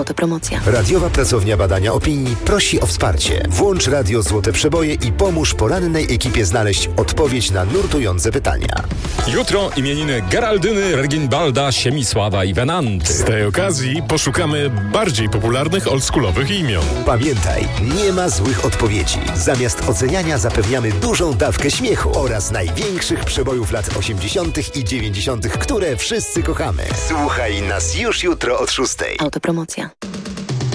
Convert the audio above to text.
Autopromocja. Radiowa Pracownia Badania Opinii prosi o wsparcie. Włącz Radio Złote Przeboje i pomóż porannej ekipie znaleźć odpowiedź na nurtujące pytania. Jutro imieniny Geraldyny, Reginbalda, Siemisława i Wenanty. Z tej okazji poszukamy bardziej popularnych oldschoolowych imion. Pamiętaj, nie ma złych odpowiedzi. Zamiast oceniania zapewniamy dużą dawkę śmiechu oraz największych przebojów lat 80. i 90., które wszyscy kochamy. Słuchaj nas już jutro od 6:00. Autopromocja.